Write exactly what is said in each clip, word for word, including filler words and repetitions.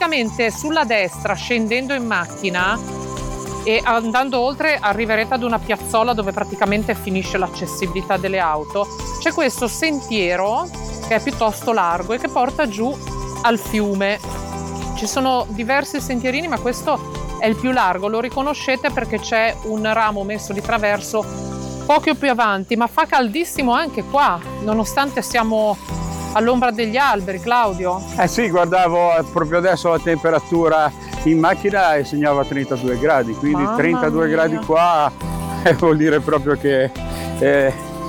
praticamente sulla destra, scendendo in macchina e andando oltre, arriverete ad una piazzola dove praticamente finisce l'accessibilità delle auto. C'è questo sentiero che è piuttosto largo e che porta giù al fiume. Ci sono diversi sentierini, ma questo è il più largo, lo riconoscete perché c'è un ramo messo di traverso poco più avanti, ma fa caldissimo anche qua, nonostante siamo all'ombra degli alberi, Claudio. Eh sì, guardavo proprio adesso la temperatura in macchina e segnava trentadue gradi, quindi Mamma trentadue mia. gradi qua eh, vuol dire proprio che eh,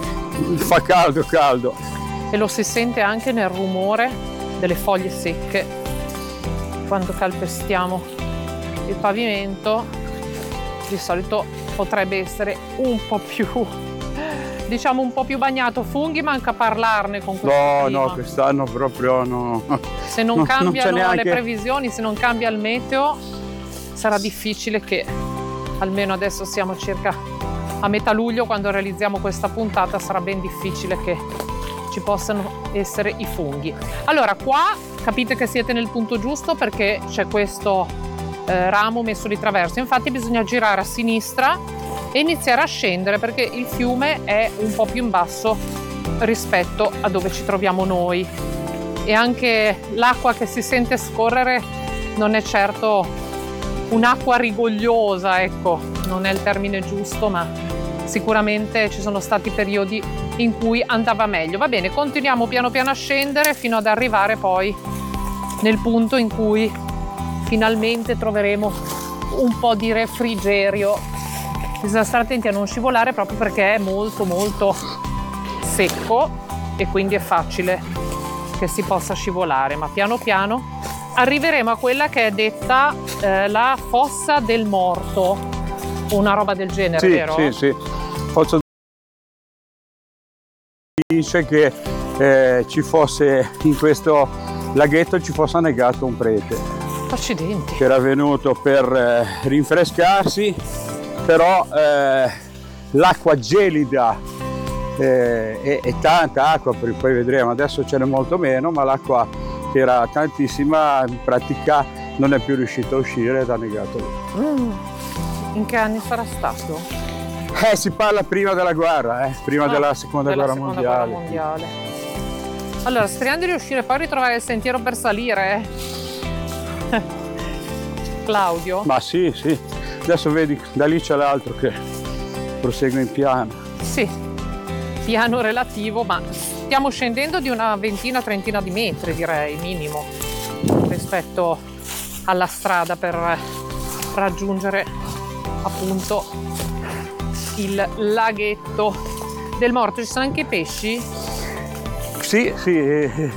fa caldo caldo. E lo si sente anche nel rumore delle foglie secche quando calpestiamo il pavimento. Di solito potrebbe essere un po' più, diciamo un po' più bagnato. Funghi manca parlarne con questo No, clima. no, quest'anno proprio no. Se non no, cambiano non c'è neanche... le previsioni, se non cambia il meteo, sarà difficile che, almeno adesso siamo circa a metà luglio, quando realizziamo questa puntata, sarà ben difficile che ci possano essere i funghi. Allora, qua capite che siete nel punto giusto perché c'è questo eh, ramo messo di traverso. Infatti bisogna girare a sinistra e iniziare a scendere perché il fiume è un po' più in basso rispetto a dove ci troviamo noi. E anche l'acqua che si sente scorrere non è certo un'acqua rigogliosa, ecco, non è il termine giusto, ma sicuramente ci sono stati periodi in cui andava meglio. Va bene, continuiamo piano piano a scendere fino ad arrivare poi nel punto in cui finalmente troveremo un po' di refrigerio. Bisogna stare attenti a non scivolare proprio perché è molto molto secco e quindi è facile che si possa scivolare, ma piano piano arriveremo a quella che è detta eh, la fossa del morto, una roba del genere, Sì, vero? sì, sì. Posso dice che eh, ci fosse in questo laghetto ci fosse annegato un prete. Accidenti. Che era venuto per eh, rinfrescarsi, però eh, l'acqua gelida eh, e, e tanta acqua, poi vedremo, adesso ce n'è molto meno, ma l'acqua che era tantissima in pratica non è più riuscita a uscire ed ha annegato lì. Mm. In che anni sarà stato? Eh, si parla prima della guerra, eh, prima Ah, della seconda, della guerra, seconda mondiale. guerra mondiale. Allora, speriamo di riuscire poi a ritrovare il sentiero per salire. eh. Claudio? Ma sì, sì. Adesso vedi, da lì c'è l'altro che prosegue in piano. Sì, piano relativo, ma stiamo scendendo di una ventina, trentina di metri, direi, minimo, rispetto alla strada per raggiungere appunto il laghetto del morto. Ci sono anche i pesci? Sì, sì. eh,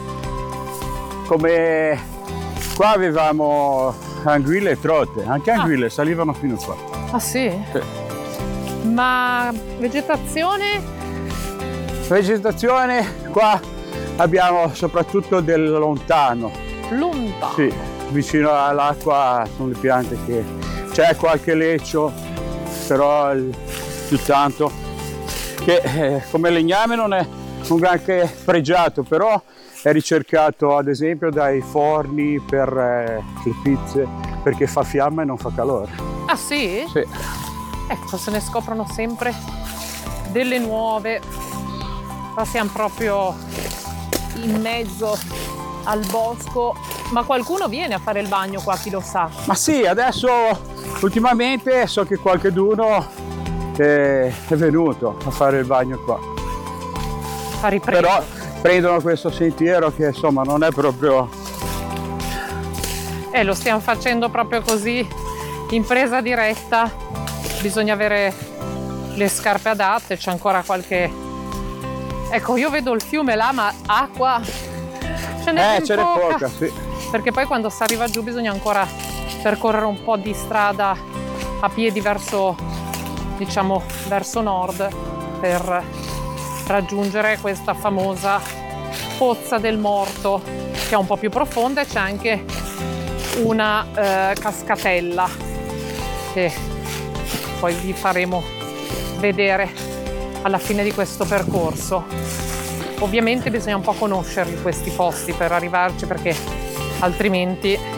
Come qua avevamo anguille e trote, anche Ah. anguille salivano fino qua. Ah sì? Sì. Ma vegetazione? Vegetazione, qua abbiamo soprattutto del lontano. Lunta. Sì, vicino all'acqua sono le piante che c'è qualche leccio, però il- più tanto che eh, come legname non è un granché pregiato, però è ricercato ad esempio dai forni per eh, le pizze perché fa fiamma e non fa calore. Ah sì? Sì. Ecco, se ne scoprono sempre delle nuove. Qua siamo proprio in mezzo al bosco, ma qualcuno viene a fare il bagno qua, chi lo sa. Ma sì, adesso ultimamente so che qualcheduno eh, è venuto a fare il bagno qua, A riprendere. però prendono questo sentiero che insomma non è proprio... Eh, lo stiamo facendo proprio così, in presa diretta. Bisogna avere le scarpe adatte, c'è ancora qualche... Ecco, io vedo il fiume là, ma acqua ce n'è Eh, ben ce n'è poca. poca, sì. Perché poi quando si arriva giù bisogna ancora percorrere un po' di strada a piedi verso, diciamo, verso nord per raggiungere questa famosa pozza del morto, che è un po' più profonda, e c'è anche una eh, cascatella che poi vi faremo vedere alla fine di questo percorso. Ovviamente bisogna un po' conoscerli questi posti per arrivarci, perché altrimenti